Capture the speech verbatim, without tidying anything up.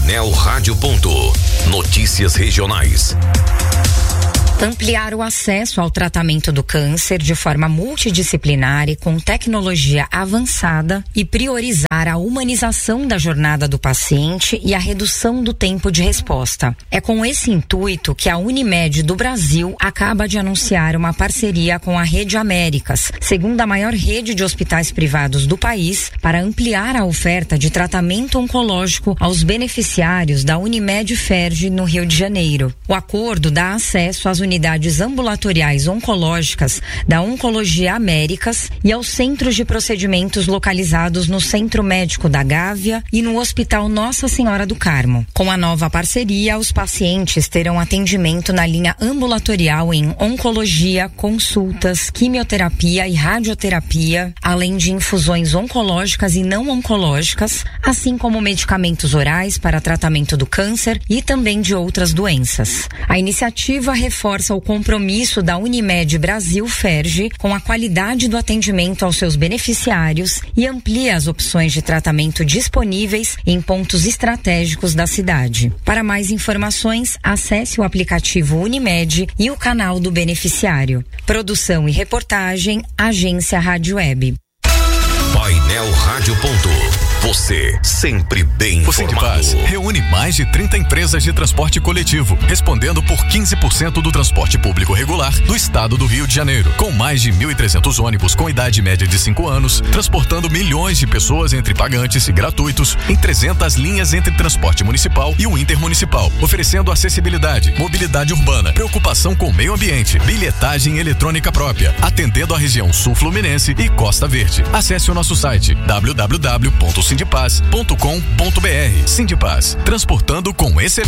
Painel Rádio. Notícias regionais. Ampliar o acesso ao tratamento do câncer de forma multidisciplinar e com tecnologia avançada e priorizar a humanização da jornada do paciente e a redução do tempo de resposta. É com esse intuito que a Unimed do Brasil acaba de anunciar uma parceria com a Rede Américas, segunda maior rede de hospitais privados do país, para ampliar a oferta de tratamento oncológico aos beneficiários da Unimed Ferj no Rio de Janeiro. O acordo dá acesso às unidades ambulatoriais oncológicas da Oncologia Américas e aos centros de procedimentos localizados no Centro Médico da Gávea e no Hospital Nossa Senhora do Carmo. Com a nova parceria, os pacientes terão atendimento na linha ambulatorial em oncologia, consultas, quimioterapia e radioterapia, além de infusões oncológicas e não oncológicas, assim como medicamentos orais para tratamento do câncer e também de outras doenças. A iniciativa reforça o compromisso da Unimed Brasil Ferj com a qualidade do atendimento aos seus beneficiários e amplia as opções de tratamento disponíveis em pontos estratégicos da cidade. Para mais informações, acesse o aplicativo Unimed e o canal do beneficiário. Produção e reportagem, Agência Rádio Web. Painel Rádio. Você sempre bem informado. O Sindipaz reúne mais de trinta empresas de transporte coletivo, respondendo por quinze por cento do transporte público regular do estado do Rio de Janeiro. Com mais de mil e trezentos ônibus com idade média de cinco anos, transportando milhões de pessoas entre pagantes e gratuitos em trezentas linhas entre transporte municipal e o intermunicipal, oferecendo acessibilidade, mobilidade urbana, preocupação com o meio ambiente, bilhetagem eletrônica própria, atendendo a região sul fluminense e Costa Verde. Acesse o nosso site w w w ponto sindipaz ponto com ponto b r. Sindipaz, transportando com excelência.